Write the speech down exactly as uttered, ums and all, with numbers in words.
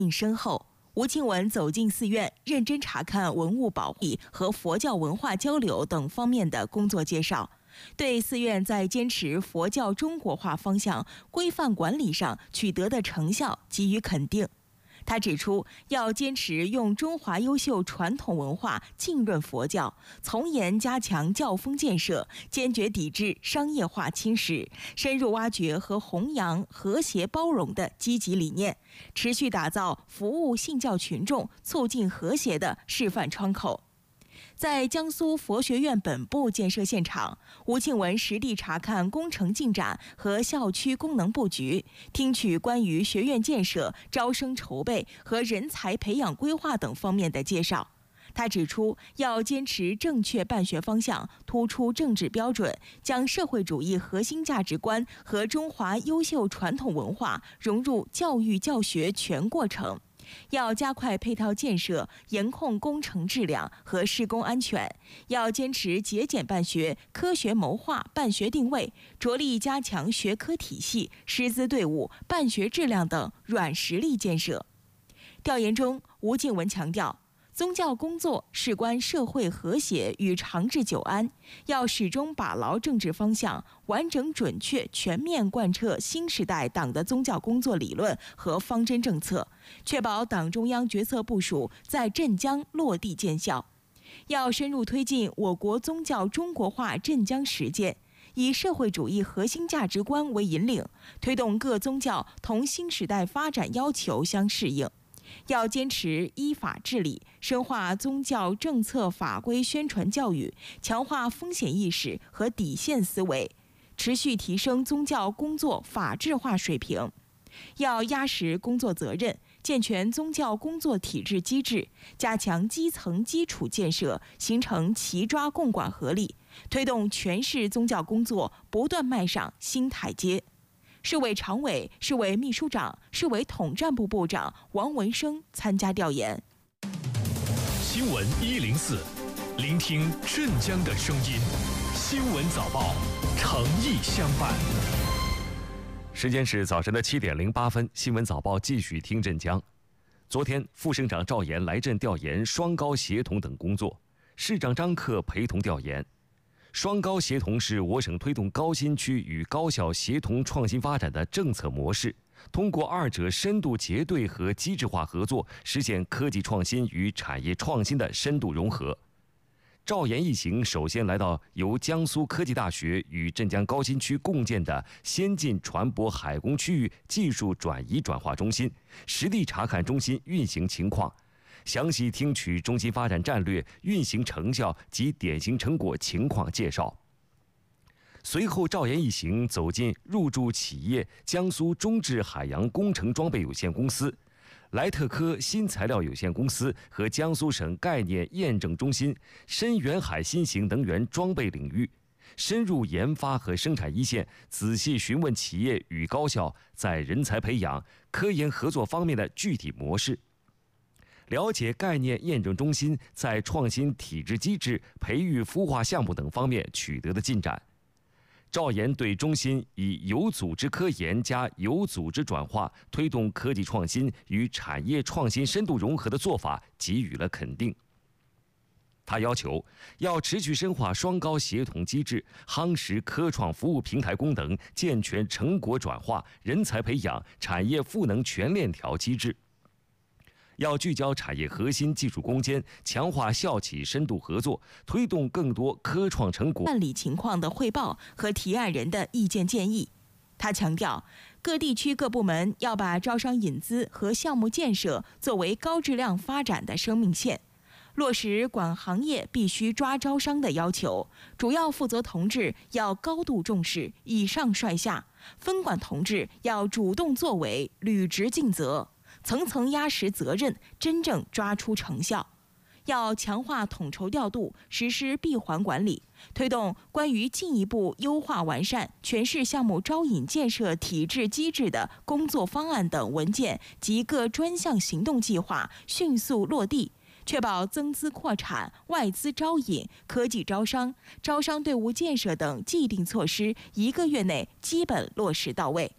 深厚。吴庆文走进寺院，认真查看文物保护和佛教文化交流等方面的工作介绍，对寺院在坚持佛教中国化方向规范管理上取得的成效给予肯定。他指出，要坚持用中华优秀传统文化浸润佛教，从严加强教风建设，坚决抵制商业化侵蚀，深入挖掘和弘扬和谐包容的积极理念，持续打造服务信教群众、促进和谐的示范窗口。在江苏佛学院本部建设现场，吴庆文实地查看工程进展和校区功能布局，听取关于学院建设、招生筹备和人才培养规划等方面的介绍。他指出，要坚持正确办学方向，突出政治标准，将社会主义核心价值观和中华优秀传统文化融入教育教学全过程。要加快配套建设，严控工程质量和施工安全；要坚持节俭办学、科学谋划办学定位，着力加强学科体系、师资队伍、办学质量等软实力建设。调研中，吴庆文强调，宗教工作事关社会和谐与长治久安，要始终把牢政治方向，完整准确全面贯彻新时代党的宗教工作理论和方针政策，确保党中央决策部署在镇江落地见效。要深入推进我国宗教中国化镇江实践，以社会主义核心价值观为引领，推动各宗教同新时代发展要求相适应。要坚持依法治理，深化宗教政策法规宣传教育，强化风险意识和底线思维，持续提升宗教工作法治化水平。要压实工作责任，健全宗教工作体制机制，加强基层基础建设，形成齐抓共管合力，推动全市宗教工作不断迈上新台阶。市委常委、市委秘书长、市委统战部部长王文生参加调研。 新闻一零四，聆听镇江的声音。新闻早报，诚意相伴。 时间是早晨的七点零八分，新闻早报继续听镇江。昨天，副省长赵岩来镇调研双高协同等工作，市长张克陪同调研。双高协同是我省推动高新区与高校协同创新发展的政策模式，通过二者深度结对和机制化合作，实现科技创新与产业创新的深度融合。赵岩一行首先来到由江苏科技大学与镇江高新区共建的先进船舶海工区域技术转移转化中心，实地查看中心运行情况，详细听取中心发展战略、运行成效及典型成果情况介绍。随后，赵岩一行走进入驻企业江苏中智海洋工程装备有限公司、莱特科新材料有限公司和江苏省概念验证中心深远海新型能源装备领域，深入研发和生产一线，仔细询问企业与高校在人才培养、科研合作方面的具体模式，了解概念验证中心在创新体制机制、培育孵化项目等方面取得的进展。赵岩对中心以有组织科研加有组织转化，推动科技创新与产业创新深度融合的做法给予了肯定。他要求要持续深化双高协同机制，夯实科创服务平台功能，健全成果转化、人才培养、产业赋能全链条机制。要聚焦产业核心技术攻坚，强化校企深度合作，推动更多科创成果办理情况的汇报和提案人的意见建议。他强调，各地区各部门要把招商引资和项目建设作为高质量发展的生命线，落实管行业必须抓招商的要求，主要负责同志要高度重视，以上率下，分管同志要主动作为，履职尽责，层层压实责任，真正抓出成效。要强化统筹调度，实施闭环管理，推动关于进一步优化完善全市项目招引建设体制机制的工作方案等文件及各专项行动计划迅速落地，确保增资扩产、外资招引、科技招商、招商队伍建设等既定措施一个月内基本落实到位。